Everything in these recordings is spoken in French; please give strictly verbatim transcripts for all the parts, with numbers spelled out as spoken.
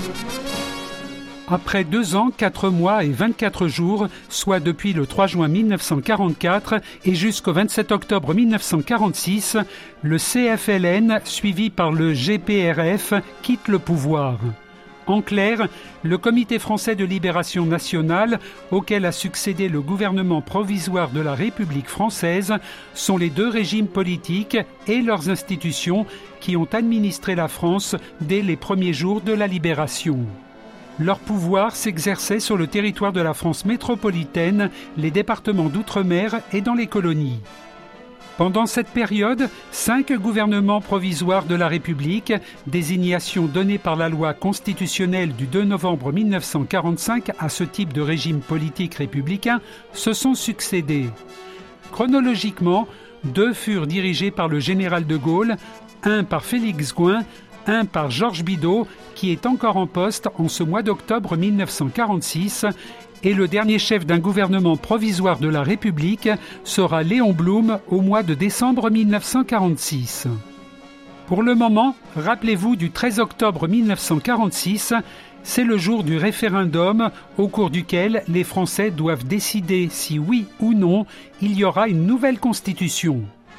Après deux ans, quatre mois et vingt-quatre jours, soit depuis le trois juin mille neuf cent quarante-quatre et jusqu'au vingt-sept octobre mille neuf cent quarante-six, le C F L N, suivi par le G P R F, quitte le pouvoir. En clair, le Comité français de libération nationale, auquel a succédé le gouvernement provisoire de la République française, sont les deux régimes politiques et leurs institutions qui ont administré la France dès les premiers jours de la libération. Leur pouvoir s'exerçait sur le territoire de la France métropolitaine, les départements d'outre-mer et dans les colonies. Pendant cette période, cinq gouvernements provisoires de la République, désignation donnée par la loi constitutionnelle du deux novembre mille neuf cent quarante-cinq à ce type de régime politique républicain, se sont succédés. Chronologiquement, deux furent dirigés par le général de Gaulle, un par Félix Gouin, un par Georges Bidault, qui est encore en poste en ce mois d'octobre mille neuf cent quarante-six, et le dernier chef d'un gouvernement provisoire de la République sera Léon Blum au mois de décembre mille neuf cent quarante-six. Pour le moment, rappelez-vous du treize octobre mille neuf cent quarante-six, c'est le jour du référendum au cours duquel les Français doivent décider si oui ou non il y aura une nouvelle constitution.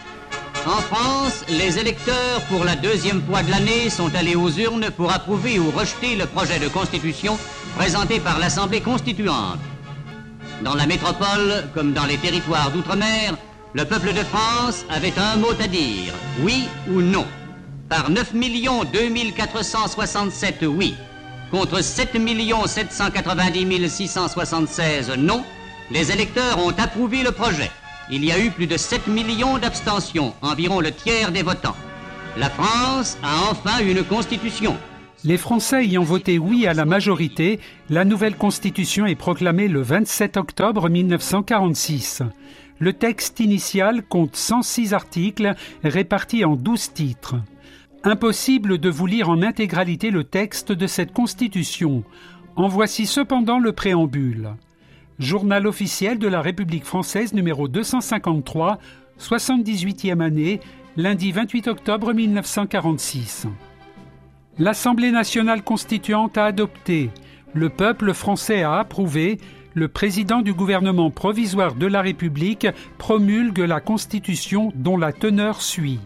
En France, les électeurs, pour la deuxième fois de l'année, sont allés aux urnes pour approuver ou rejeter le projet de constitution présenté par l'Assemblée constituante. Dans la métropole, comme dans les territoires d'outre-mer, le peuple de France avait un mot à dire, oui ou non. Par neuf millions deux mille quatre cent soixante-sept oui, contre sept millions sept cent quatre-vingt-dix mille six cent soixante-seize non, les électeurs ont approuvé le projet. Il y a eu plus de sept millions d'abstentions, environ le tiers des votants. La France a enfin une constitution. Les Français ayant voté oui à la majorité, la nouvelle constitution est proclamée le vingt-sept octobre mille neuf cent quarante-six. Le texte initial compte cent six articles répartis en douze titres. Impossible de vous lire en intégralité le texte de cette constitution. En voici cependant le préambule. Journal officiel de la République française numéro deux cent cinquante-trois, soixante-dix-huitième année, lundi vingt-huit octobre mille neuf cent quarante-six. L'Assemblée nationale constituante a adopté, le peuple français a approuvé, le président du gouvernement provisoire de la République promulgue la Constitution dont la teneur suit.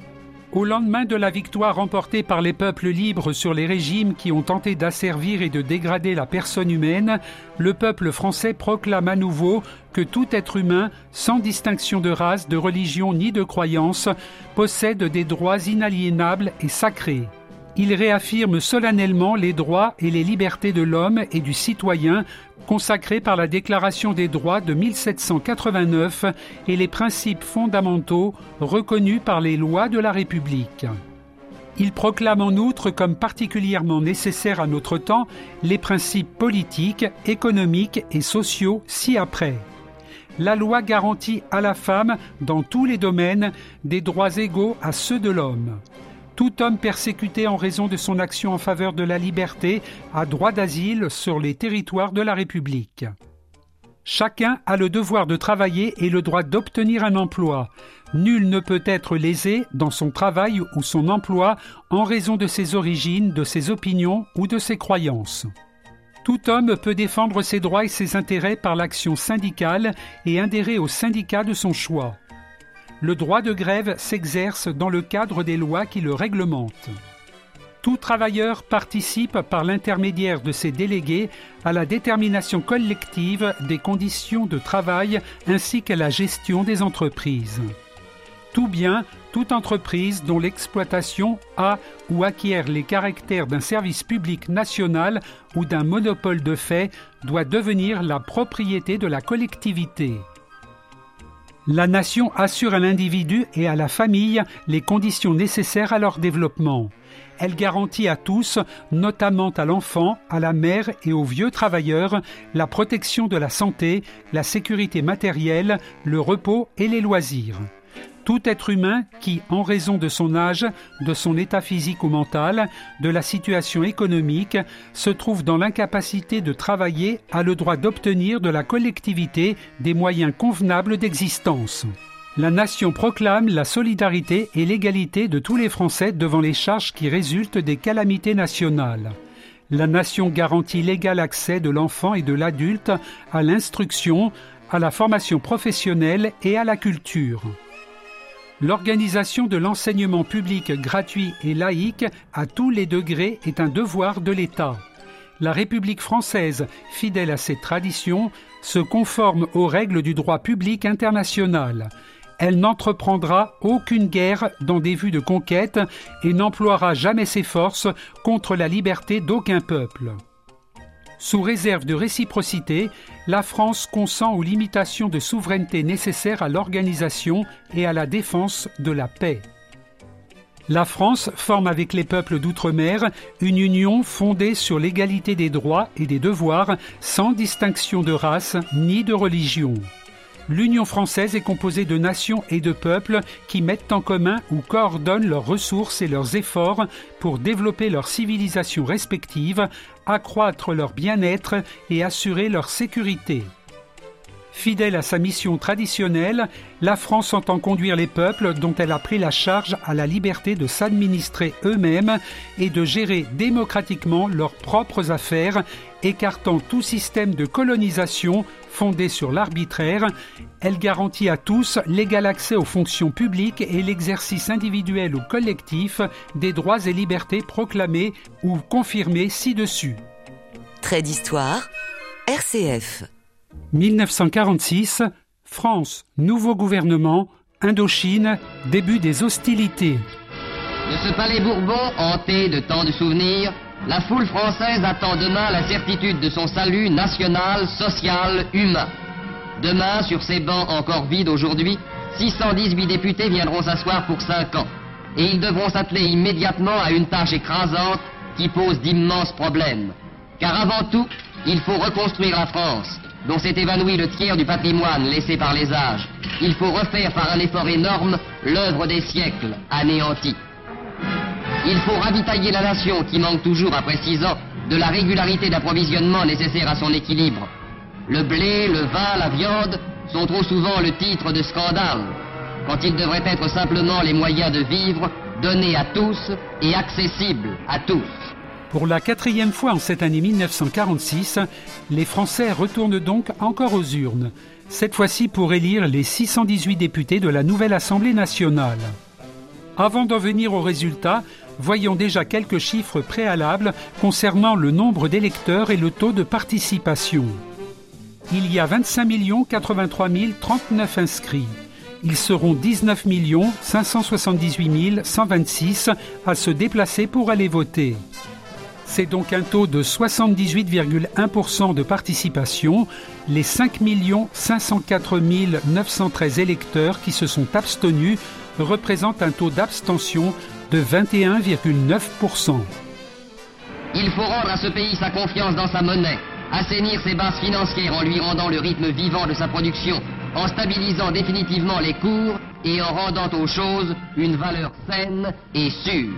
Au lendemain de la victoire remportée par les peuples libres sur les régimes qui ont tenté d'asservir et de dégrader la personne humaine, le peuple français proclame à nouveau que tout être humain, sans distinction de race, de religion ni de croyance, possède des droits inaliénables et sacrés. Il réaffirme solennellement les droits et les libertés de l'homme et du citoyen consacrés par la Déclaration des droits de mille sept cent quatre-vingt-neuf et les principes fondamentaux reconnus par les lois de la République. Il proclame en outre comme particulièrement nécessaires à notre temps les principes politiques, économiques et sociaux ci-après. La loi garantit à la femme, dans tous les domaines, des droits égaux à ceux de l'homme. Tout homme persécuté en raison de son action en faveur de la liberté a droit d'asile sur les territoires de la République. Chacun a le devoir de travailler et le droit d'obtenir un emploi. Nul ne peut être lésé dans son travail ou son emploi en raison de ses origines, de ses opinions ou de ses croyances. Tout homme peut défendre ses droits et ses intérêts par l'action syndicale et adhérer au syndicat de son choix. Le droit de grève s'exerce dans le cadre des lois qui le réglementent. Tout travailleur participe par l'intermédiaire de ses délégués à la détermination collective des conditions de travail ainsi qu'à la gestion des entreprises. Tout bien, toute entreprise dont l'exploitation a ou acquiert les caractères d'un service public national ou d'un monopole de fait doit devenir la propriété de la collectivité. La nation assure à l'individu et à la famille les conditions nécessaires à leur développement. Elle garantit à tous, notamment à l'enfant, à la mère et aux vieux travailleurs, la protection de la santé, la sécurité matérielle, le repos et les loisirs. Tout être humain qui, en raison de son âge, de son état physique ou mental, de la situation économique, se trouve dans l'incapacité de travailler a le droit d'obtenir de la collectivité des moyens convenables d'existence. La nation proclame la solidarité et l'égalité de tous les Français devant les charges qui résultent des calamités nationales. La nation garantit l'égal accès de l'enfant et de l'adulte à l'instruction, à la formation professionnelle et à la culture. L'organisation de l'enseignement public gratuit et laïque à tous les degrés est un devoir de l'État. La République française, fidèle à ses traditions, se conforme aux règles du droit public international. Elle n'entreprendra aucune guerre dans des vues de conquête et n'emploiera jamais ses forces contre la liberté d'aucun peuple. Sous réserve de réciprocité, la France consent aux limitations de souveraineté nécessaires à l'organisation et à la défense de la paix. La France forme avec les peuples d'outre-mer une union fondée sur l'égalité des droits et des devoirs sans distinction de race ni de religion. L'Union française est composée de nations et de peuples qui mettent en commun ou coordonnent leurs ressources et leurs efforts pour développer leurs civilisations respectives, accroître leur bien-être et assurer leur sécurité. Fidèle à sa mission traditionnelle, la France entend conduire les peuples dont elle a pris la charge à la liberté de s'administrer eux-mêmes et de gérer démocratiquement leurs propres affaires, écartant tout système de colonisation fondé sur l'arbitraire. Elle garantit à tous l'égal accès aux fonctions publiques et l'exercice individuel ou collectif des droits et libertés proclamés ou confirmés ci-dessus. Trait d'histoire, R C F. mille neuf cent quarante-six, France, nouveau gouvernement, Indochine, début des hostilités. De ce palais Bourbon, hanté de tant de souvenirs, la foule française attend demain la certitude de son salut national, social, humain. Demain, sur ces bancs encore vides aujourd'hui, six cent dix-huit députés viendront s'asseoir pour cinq ans. Et ils devront s'atteler immédiatement à une tâche écrasante qui pose d'immenses problèmes. Car avant tout, il faut reconstruire la France, dont s'est évanoui le tiers du patrimoine laissé par les âges. Il faut refaire par un effort énorme l'œuvre des siècles anéantie. Il faut ravitailler la nation qui manque toujours, après six ans, de la régularité d'approvisionnement nécessaire à son équilibre. Le blé, le vin, la viande sont trop souvent le titre de scandale, quand ils devraient être simplement les moyens de vivre, donnés à tous et accessibles à tous. Pour la quatrième fois en cette année mille neuf cent quarante-six, les Français retournent donc encore aux urnes, cette fois-ci pour élire les six cent dix-huit députés de la nouvelle Assemblée nationale. Avant d'en venir aux résultats, voyons déjà quelques chiffres préalables concernant le nombre d'électeurs et le taux de participation. Il y a vingt-cinq millions quatre-vingt-trois mille trente-neuf inscrits. Ils seront dix-neuf millions cinq cent soixante-dix-huit mille cent vingt-six à se déplacer pour aller voter. C'est donc un taux de soixante-dix-huit virgule un pour cent de participation. Les cinq millions cinq cent quatre mille neuf cent treize électeurs qui se sont abstenus représentent un taux d'abstention de vingt et un virgule neuf pour cent. Il faut rendre à ce pays sa confiance dans sa monnaie, assainir ses bases financières en lui rendant le rythme vivant de sa production, en stabilisant définitivement les cours et en rendant aux choses une valeur saine et sûre.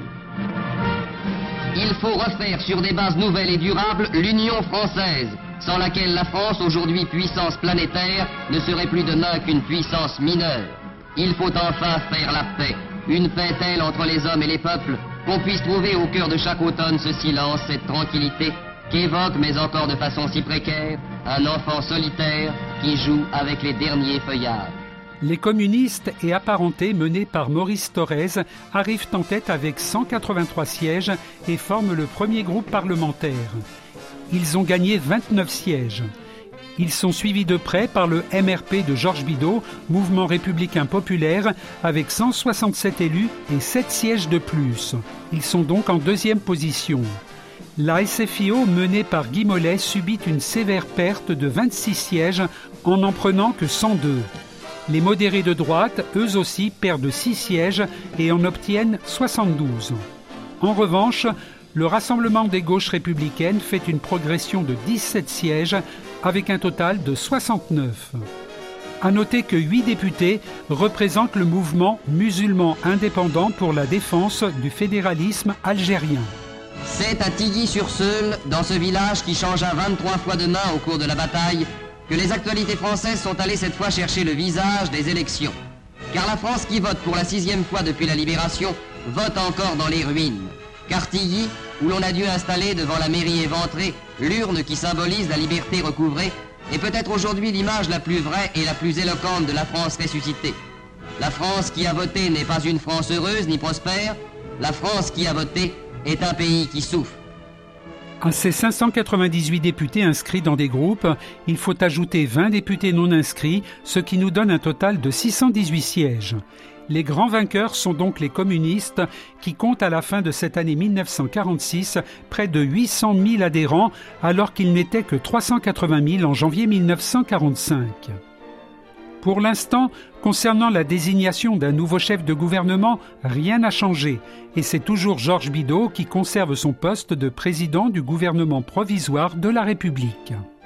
Il faut refaire sur des bases nouvelles et durables l'Union française, sans laquelle la France, aujourd'hui puissance planétaire, ne serait plus demain qu'une puissance mineure. Il faut enfin faire la paix, une paix telle entre les hommes et les peuples, qu'on puisse trouver au cœur de chaque automne ce silence, cette tranquillité, qu'évoque, mais encore de façon si précaire, un enfant solitaire qui joue avec les derniers feuillages. Les communistes et apparentés menés par Maurice Thorez arrivent en tête avec cent quatre-vingt-trois sièges et forment le premier groupe parlementaire. Ils ont gagné vingt-neuf sièges. Ils sont suivis de près par le M R P de Georges Bidault, mouvement républicain populaire, avec cent soixante-sept élus et sept sièges de plus. Ils sont donc en deuxième position. La S F I O, menée par Guy Mollet, subit une sévère perte de vingt-six sièges en n'en prenant que cent deux. Les modérés de droite, eux aussi, perdent six sièges et en obtiennent soixante-douze. En revanche, le Rassemblement des gauches républicaines fait une progression de dix-sept sièges avec un total de soixante-neuf. À noter que huit députés représentent le mouvement musulman indépendant pour la défense du fédéralisme algérien. C'est à Tilly-sur-Seulles, dans ce village qui changea vingt-trois fois de main au cours de la bataille, que les actualités françaises sont allées cette fois chercher le visage des élections. Car la France qui vote pour la sixième fois depuis la Libération vote encore dans les ruines. Car Tilly, où l'on a dû installer devant la mairie éventrée l'urne qui symbolise la liberté recouvrée, est peut-être aujourd'hui l'image la plus vraie et la plus éloquente de la France ressuscitée. La France qui a voté n'est pas une France heureuse ni prospère, la France qui a voté est un pays qui souffre. À ces cinq cent quatre-vingt-dix-huit députés inscrits dans des groupes, il faut ajouter vingt députés non inscrits, ce qui nous donne un total de six cent dix-huit sièges. Les grands vainqueurs sont donc les communistes, qui comptent à la fin de cette année mille neuf cent quarante-six près de huit cent mille adhérents, alors qu'ils n'étaient que trois cent quatre-vingt mille en janvier mille neuf cent quarante-cinq. Pour l'instant, concernant la désignation d'un nouveau chef de gouvernement, rien n'a changé, et c'est toujours Georges Bidault qui conserve son poste de président du gouvernement provisoire de la République.